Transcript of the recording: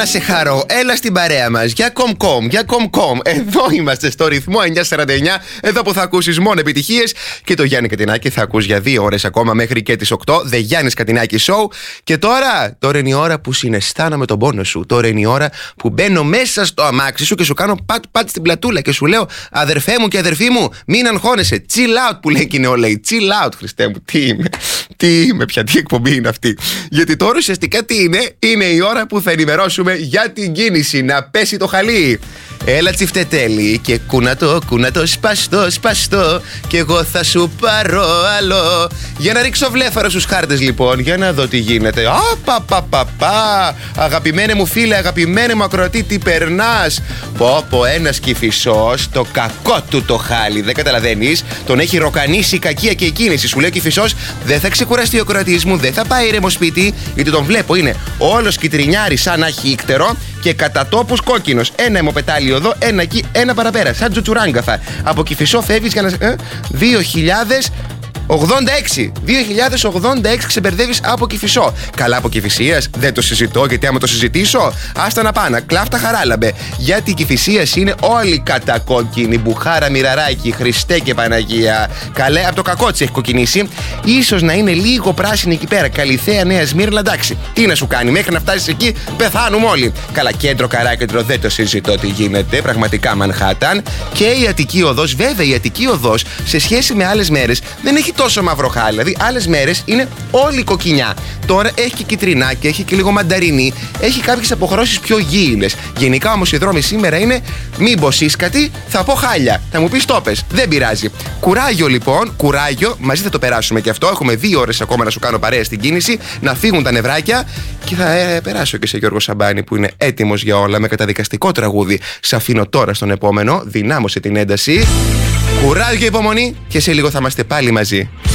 να σε χαρώ. Έλα στην παρέα μας για Κομκομ, για Κομκομ. Εδώ είμαστε στο ρυθμό 949. Εδώ που θα ακούσεις μόνο επιτυχίες. Και το Γιάννη Κατινάκη θα ακούς για 2 ώρες ακόμα μέχρι και τις 8. The Γιάννης Κατινάκη Show. Και τώρα είναι η ώρα που συναισθάνομαι τον πόνο σου. Τώρα είναι η ώρα που μπαίνω μέσα στο αμάξι σου και σου κάνω πατ στην πλατούλα και σου λέω: αδερφέ μου και αδερφή μου, μην αγχώνεσαι. Chill out που λέει και η νεολαία. Chill out, Χριστέ μου. Τι είμαι πια, τι εκπομπή είναι αυτή. Γιατί τώρα ουσιαστικά τι είναι η ώρα που θα ενημερώσουμε για την κίνηση. Να πέσει το χαλί. Έλα τσιφτετέλη και κούνατο, σπαστό και εγώ θα σου πάρω άλλο. Για να ρίξω βλέφαρο στους χάρτες λοιπόν, για να δω τι γίνεται. Αγαπημένε μου φίλε, αγαπημένε μου ακροατή, τι περνάς. Πω ένας Κηφισός, το κακό του το χάλι, δεν καταλαβαίνεις. Τον έχει ροκανίσει η κακία και η κίνηση. Σου λέει ο Κηφισός, δεν θα ξεκουραστεί ο ακροατής μου, δεν θα πάει ήρεμο σπίτι, γιατί τον βλέπω είναι όλος κυτρινιάρης σαν να έχει ύκτερο και κατά τόπους κόκκινος. Ένα αιμοπετάλιο εδώ, ένα εκεί, ένα παραπέρα. Σαν τζουτσουράγκαθα. Από Κηφισό φεύγεις για να. 2086 ξεμπερδεύεις από Κηφισό. Καλά από Κηφισίας, δεν το συζητώ, γιατί άμα το συζητήσω, άστα να πάνα, κλάφτα χαράλαμπε. Γιατί η Κηφισίας είναι όλοι κατακόκκινοι, μπουχάρα, μοιραράκι, Χριστέ και Παναγία. Καλέ, από το κακότσι έχει κοκκινήσει. Ίσως να είναι λίγο πράσινη εκεί πέρα. Καλυθέα, Νέα Σμύρνη, εντάξει. Τι να σου κάνει, μέχρι να φτάσεις εκεί, πεθάνουμε όλοι. Καλά, κέντρο, καράκεντρο, δεν το συζητώ τι γίνεται. Πραγματικά Μανχάταν. Και η Αττική Οδός, βέβαια, η Αττική Οδός σε σχέση με άλλες μέρες δεν έχει τόσο μαύρο χάλι. Δηλαδή, άλλες μέρες είναι όλη κοκκινιά. Τώρα έχει και κυτρινάκι, έχει και λίγο μανταρινί, έχει κάποιες αποχρώσεις πιο γήινες. Γενικά όμως οι δρόμοι σήμερα είναι μήπως ίσκατοι, θα πω χάλια. Θα μου πεις το πες, δεν πειράζει. Κουράγιο λοιπόν, κουράγιο, μαζί θα το περάσουμε και αυτό. Έχουμε 2 ώρες ακόμα να σου κάνω παρέα στην κίνηση, να φύγουν τα νευράκια και θα περάσω και σε Γιώργο Σαμπάνη που είναι έτοιμος για όλα με καταδικαστικό τραγούδι. Σ' αφήνω τώρα στον επόμενο, δυνάμωσε την ένταση. Κουράγιο, υπομονή και σε λίγο θα είμαστε πάλι μαζί.